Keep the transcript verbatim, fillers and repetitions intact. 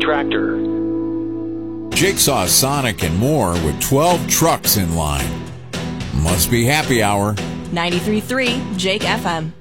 Tractor. Jigsaw, Sonic, and more with twelve trucks in line. Must be happy hour. ninety-three point three Jake F M.